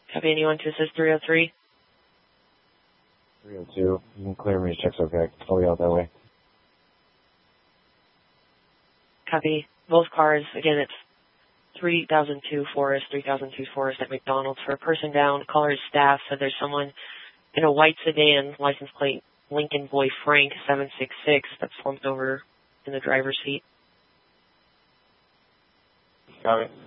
Copy, anyone to assist 303? 302. You can clear me. Check's okay. I'll be out that way. Copy. Both cars, again, it's 3002 Forest at McDonald's. For a person down, caller's staff said there's someone in a white sedan, license plate Lincoln Boy Frank 766, that's slumped over in the driver's seat. Copy.